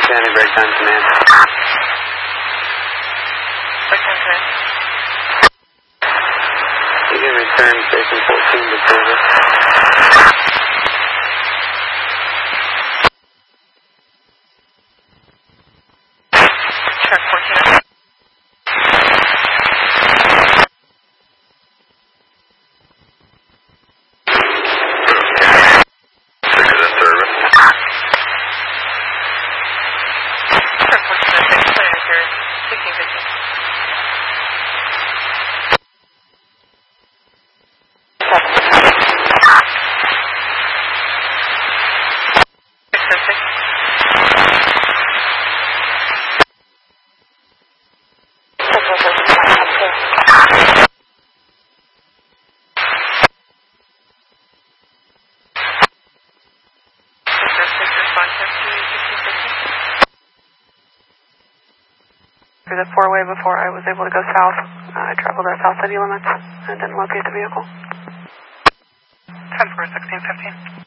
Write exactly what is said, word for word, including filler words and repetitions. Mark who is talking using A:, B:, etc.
A: County Breakdown Command.
B: Breakdown Command.
A: You can return Station fourteen to service.
B: Truck fourteen.
C: For the four-way before I was able to go south, uh, I traveled our south city limits and didn't locate the vehicle.
B: ten four sixteen fifteen.